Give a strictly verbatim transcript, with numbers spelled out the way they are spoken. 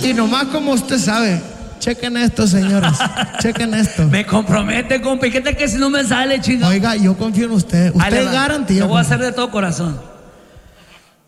Y nomás como usted sabe, chequen esto, señoras. Chequen esto. Me compromete, compa. ¿Y qué tal que si no me sale, chingado? Oiga, yo confío en usted. Usted es garantía. Lo voy a hacer de todo corazón.